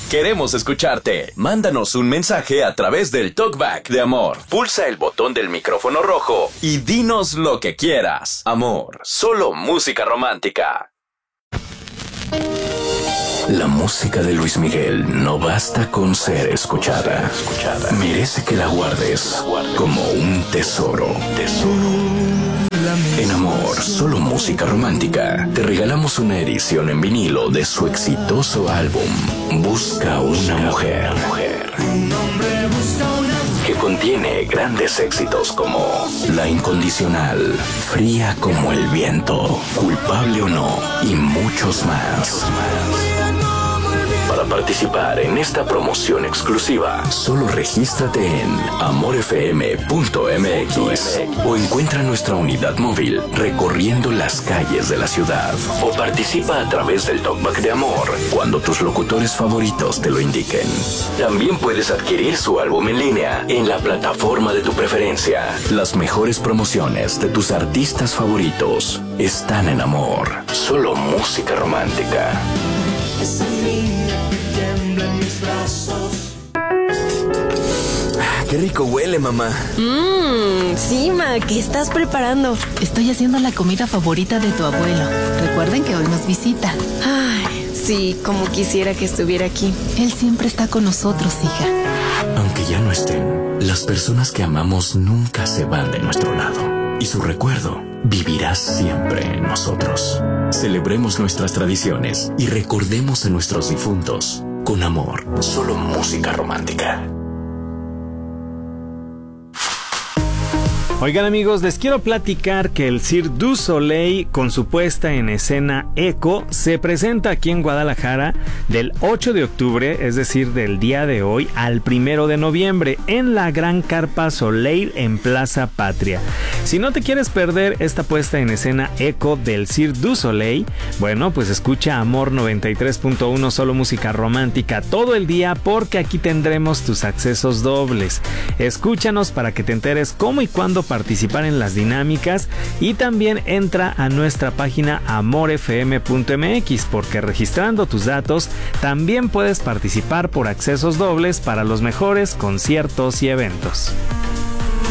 Queremos escucharte. Mándanos un mensaje a través del Talkback de Amor. Pulsa el botón del micrófono rojo y dinos lo que quieras. Amor, solo música romántica. La música de Luis Miguel no basta con ser escuchada. Merece que la guardes como un tesoro. En Amor, solo música romántica, te regalamos una edición en vinilo de su exitoso álbum Busca una mujer, que contiene grandes éxitos como La Incondicional, Fría como el viento, Culpable o no y muchos más. Para participar en esta promoción exclusiva, solo regístrate en amorfm.mx o encuentra nuestra unidad móvil recorriendo las calles de la ciudad, o participa a través del Talkback de Amor cuando tus locutores favoritos te lo indiquen. También puedes adquirir su álbum en línea en la plataforma de tu preferencia. Las mejores promociones de tus artistas favoritos están en Amor, solo música romántica. Qué rico huele, mamá. Sí, ma, ¿qué estás preparando? Estoy haciendo la comida favorita de tu abuelo. Recuerden que hoy nos visita. Ay, sí, como quisiera que estuviera aquí. Él siempre está con nosotros, hija. Aunque ya no estén, las personas que amamos nunca se van de nuestro lado. Y su recuerdo vivirá siempre en nosotros. Celebremos nuestras tradiciones y recordemos a nuestros difuntos con Amor, solo música romántica. Oigan amigos, les quiero platicar que el Cirque du Soleil, con su puesta en escena Eco, se presenta aquí en Guadalajara del 8 de octubre, es decir, del día de hoy, al 1 de noviembre, en la Gran Carpa Soleil en Plaza Patria. Si no te quieres perder esta puesta en escena Eco del Cirque du Soleil, bueno, pues escucha Amor 93.1, solo música romántica todo el día, porque aquí tendremos tus accesos dobles. Escúchanos para que te enteres cómo y cuándo participar en las dinámicas, y también entra a nuestra página amorfm.mx, porque registrando tus datos también puedes participar por accesos dobles para los mejores conciertos y eventos.